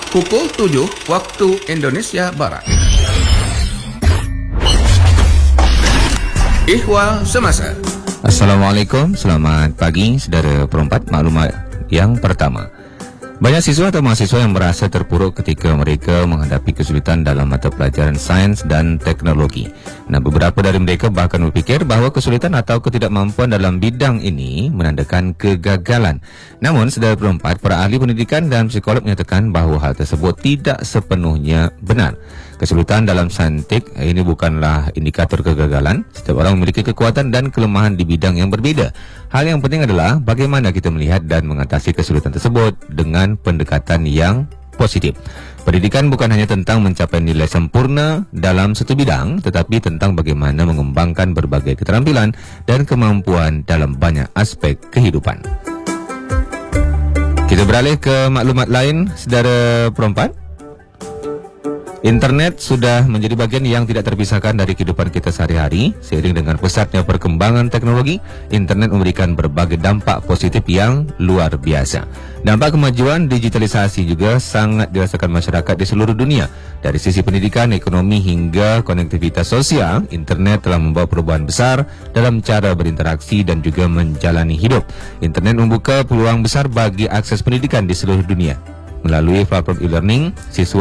pukul 7 waktu Indonesia Barat. Ihwal Semasa. Assalamualaikum, selamat pagi saudara perempat. Maklumat yang pertama, banyak siswa atau mahasiswa yang merasa terpuruk ketika mereka menghadapi kesulitan dalam mata pelajaran sains dan teknologi. Nah, beberapa dari mereka bahkan berfikir bahawa kesulitan atau ketidakmampuan dalam bidang ini menandakan kegagalan. Namun, saudara perempat, para ahli pendidikan dan psikolog menyatakan bahawa hal tersebut tidak sepenuhnya benar. Kesulitan dalam saintik ini bukanlah indikator kegagalan. Setiap orang memiliki kekuatan dan kelemahan di bidang yang berbeza. Hal yang penting adalah bagaimana kita melihat dan mengatasi kesulitan tersebut dengan pendekatan yang positif. Pendidikan bukan hanya tentang mencapai nilai sempurna dalam satu bidang, tetapi tentang bagaimana mengembangkan berbagai keterampilan dan kemampuan dalam banyak aspek kehidupan. Kita beralih ke maklumat lain, saudara perempat. Internet sudah menjadi bagian yang tidak terpisahkan dari kehidupan kita sehari-hari. Seiring dengan pesatnya perkembangan teknologi, internet memberikan berbagai dampak positif yang luar biasa. Dampak kemajuan digitalisasi juga sangat dirasakan masyarakat di seluruh dunia. Dari sisi pendidikan, ekonomi hingga konektivitas sosial, internet telah membawa perubahan besar dalam cara berinteraksi dan juga menjalani hidup. Internet membuka peluang besar bagi akses pendidikan di seluruh dunia. Melalui platform e-learning, siswa